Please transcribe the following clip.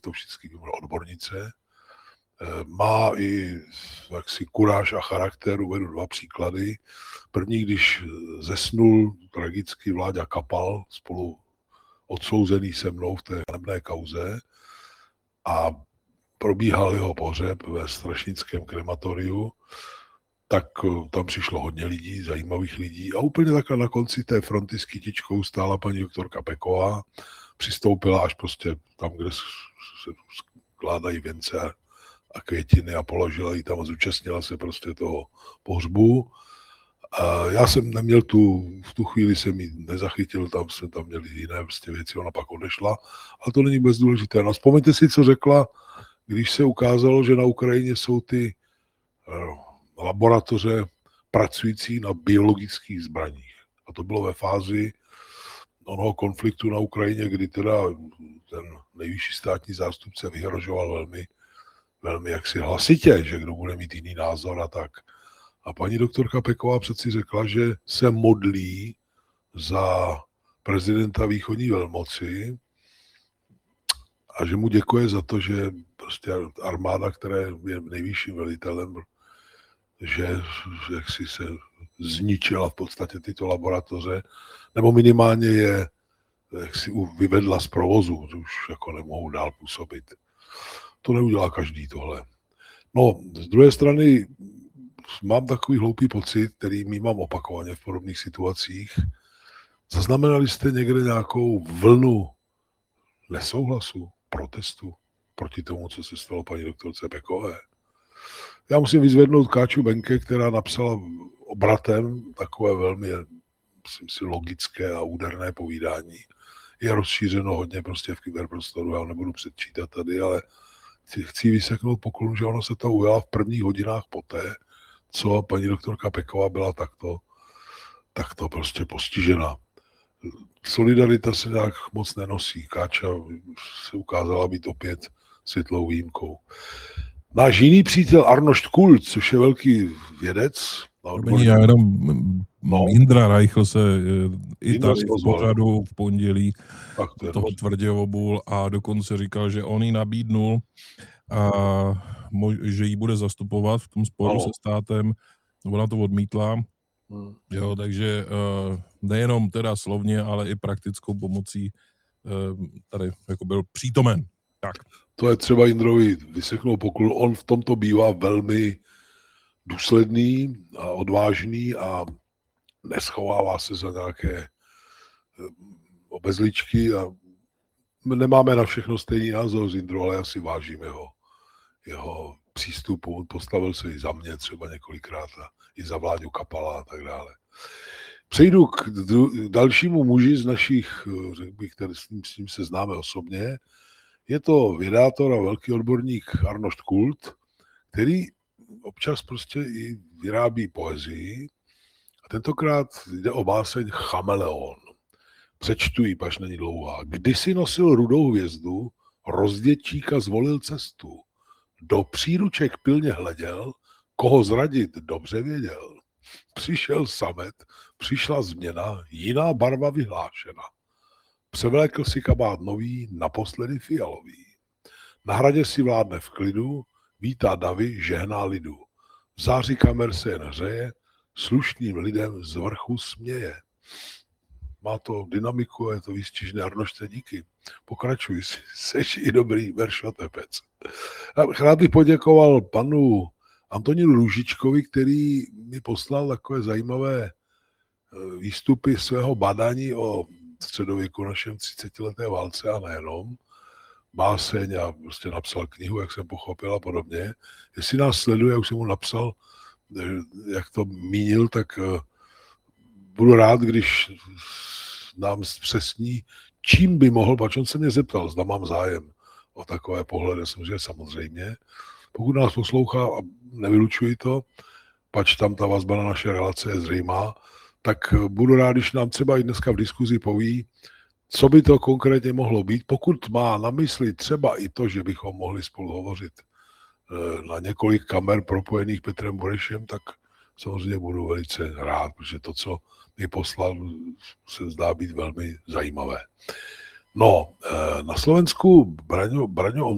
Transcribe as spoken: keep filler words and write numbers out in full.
to všichni odbornice. Má i jaksi kuráž a charakter, uvedu dva příklady. První, když zesnul tragicky Vláďa Kapal, spolu odsouzený se mnou v té hanebné kauze, a probíhal jeho pohřeb ve strašnickém krematoriu, tak tam přišlo hodně lidí, zajímavých lidí, a úplně takhle na konci té fronty s kytičkou stála paní doktorka Peková, přistoupila až prostě tam, kde se skládají věnce a květiny, a položila ji tam a zúčastnila se prostě toho pohřbu. A já jsem neměl tu, v tu chvíli jsem ji nezachytil, tam jsme tam měli jiné prostě věci, ona pak odešla, ale to není vůbec důležité. No, vzpomeňte si, co řekla, když se ukázalo, že na Ukrajině jsou ty uh, laboratoře pracující na biologických zbraních. A to bylo ve fázi onoho konfliktu na Ukrajině, kdy teda ten nejvyšší státní zástupce vyhrožoval velmi, velmi jaksi hlasitě, že kdo bude mít jiný názor a tak. A paní doktorka Peková přeci řekla, že se modlí za prezidenta východní velmoci a že mu děkuje za to, že prostě armáda, která je nejvyšším velitelem, že jaksi se zničila v podstatě tyto laboratoře, nebo minimálně je jaksi vyvedla z provozu, že už jako nemohou dál působit. To neudělá každý tohle. No, z druhé strany mám takový hloupý pocit, který mývám opakovaně v podobných situacích. Zaznamenali jste někde nějakou vlnu nesouhlasu, protestu proti tomu, co se stalo paní doktorce Pekové? Já musím vyzvednout Káču Benke, která napsala obratem takové velmi, myslím si, logické a úderné povídání. Je rozšířeno hodně prostě v kyberprostoru, já ho nebudu předčítat tady, ale chci vyseknout poklonu, že ono se to ujala v prvních hodinách poté, co paní doktorka Peková byla takto, takto prostě postižena. Solidarita se nějak moc nenosí. Káča se ukázala být opět světlou výjimkou. Náš jiný přítel Arnošt Kult, což je velký vědec. Já jenom no. Jindra Reichl se i tak v pořadu v pondělí to toho tvrdě obul a dokonce říkal, že on jí nabídnul, a že jí bude zastupovat v tom sporu ano. se státem. Ona to odmítla. Hmm. Jo, takže nejenom teda slovně, ale i praktickou pomocí tady jako byl přítomen. Tak. To je třeba Jindrovi vyseknout poklonu. On v tomto bývá velmi důsledný a odvážný a neschovává se za nějaké obezličky a nemáme na všechno stejný názor s Jindrou, ale já si vážím jeho, jeho přístupu. On postavil se i za mě třeba několikrát a i za Vláďu Kapala a tak dále. Přejdu k dalšímu muži z našich, řekl bych, který s ním, s ním se známe osobně. Je to vědátor a velký odborník Arnošt Kult, který občas prostě i vyrábí poezii. A tentokrát jde o báseň Chameleon. Přečtu ji, paž není dlouhá. Kdysi nosil rudou hvězdu, rozdědčíka zvolil cestu. Do příruček pilně hleděl, koho zradit dobře věděl. Přišel samet, přišla změna, jiná barva vyhlášena. Převlékl si kabát nový, naposledy fialový. Na hradě si vládne v klidu, vítá davy, žehná lidu. V záři kamer se jen hřeje, slušným lidem z vrchu směje. Má to dynamiku a je to výstižné. Arnošte, díky. Pokračuj si, seš i dobrý veršotepec. Rád bych poděkoval panu Antonínu Růžičkovi, který mi poslal takové zajímavé výstupy svého badání o středověku, našem třicetileté válce a nejenom. Báseň a prostě napsal knihu, jak jsem pochopil a podobně. Jestli nás sleduje, už jsem mu napsal, jak to mínil, tak budu rád, když nám zpřesní, čím by mohl, pač on se mě zeptal, zda mám zájem o takové pohledy, samozřejmě samozřejmě. Pokud nás poslouchá a nevylučuji to, pač tam ta vazba na naše relace je zřejmá, tak budu rád, když nám třeba i dneska v diskuzi poví, co by to konkrétně mohlo být. Pokud má na mysli třeba i to, že bychom mohli spolu hovořit na několik kamer propojených Petrem Burešem, tak samozřejmě budu velice rád, protože to, co mi poslal, se zdá být velmi zajímavé. No, na Slovensku Braňo, Braňo